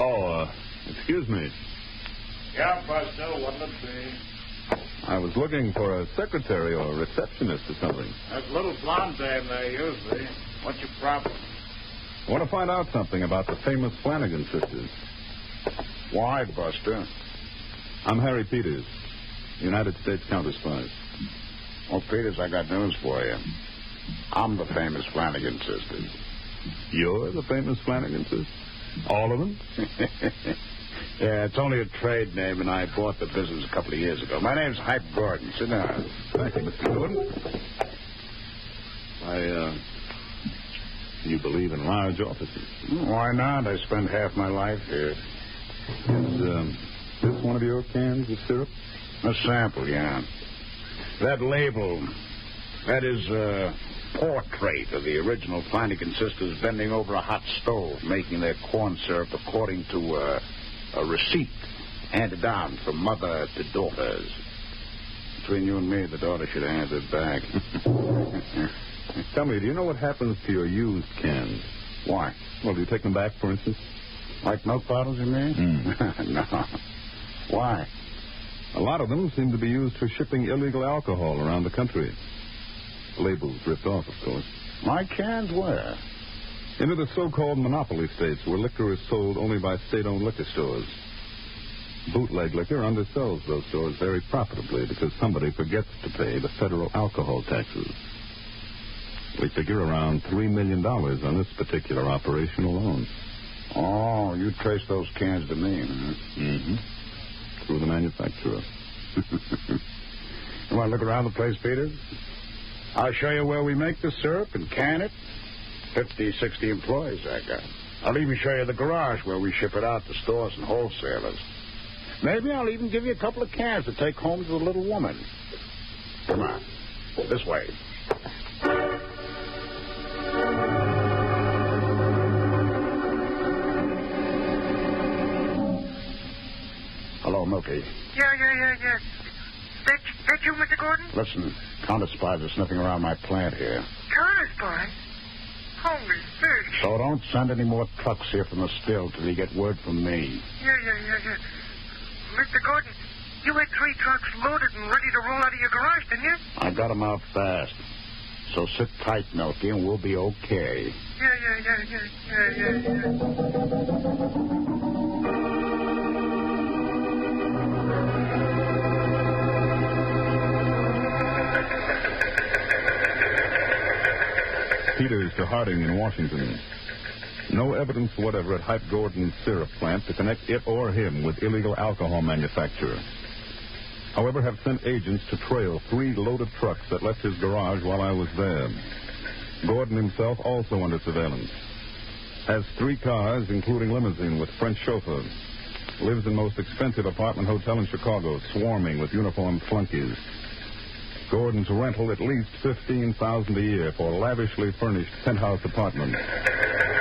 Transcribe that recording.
Oh, excuse me. Yeah, Buster, what'll it be? I was looking for a secretary or a receptionist or something. That little blonde dame there, usually. What's your problem? I want to find out something about the famous Flanagan sisters. Why, Buster? I'm Harry Peters, United States counter-spy. Well, Peters, I got news for you. I'm the famous Flanagan sisters. You're the famous Flanagan sisters? All of them? Yeah, it's only a trade name, and I bought the business a couple of years ago. My name's Hype Gordon. Sit down. Thank you, Mr. Gordon. You believe in large offices? Why not? I spend half my life here. Is this one of your cans of syrup? A sample, yeah. That label, that is a portrait of the original Flanagan sisters bending over a hot stove, making their corn syrup according to a receipt handed down from mother to daughters. Between you and me, the daughter should have handed it back. Tell me, do you know what happens to your used cans? Why? Well, do you take them back, for instance? Like milk bottles, you mean? No. Why? A lot of them seem to be used for shipping illegal alcohol around the country. Labels ripped off, of course. My cans were? Into the so-called monopoly states where liquor is sold only by state-owned liquor stores. Bootleg liquor undersells those stores very profitably because somebody forgets to pay the federal alcohol taxes. We figure around $3 million on this particular operation alone. Oh, you trace those cans to me, huh? Mm-hmm. Through the manufacturer. You want to look around the place, Peter? I'll show you where we make the syrup and can it. 50, 60 employees I got. I'll even show you the garage where we ship it out to stores and wholesalers. Maybe I'll even give you a couple of cans to take home to the little woman. Come on. This way. Hello, Milky. Yeah. That you, Mr. Gordon? Listen, counter spies are sniffing around my plant here. Counter spy? Holy fish. So don't send any more trucks here from the still till you get word from me. Yeah. Mr. Gordon, you had 3 trucks loaded and ready to roll out of your garage, didn't you? I got them out fast. So sit tight, Milky, and we'll be okay. Yeah. Peters to Harding in Washington. No evidence whatever at Hype Gordon's syrup plant to connect it or him with illegal alcohol manufacture. However, have sent agents to trail 3 loaded trucks that left his garage while I was there. Gordon himself also under surveillance. Has 3 cars, including limousine with French chauffeur. Lives in most expensive apartment hotel in Chicago, swarming with uniformed flunkies. Gordon's rental at least $15,000 a year for lavishly furnished penthouse apartments.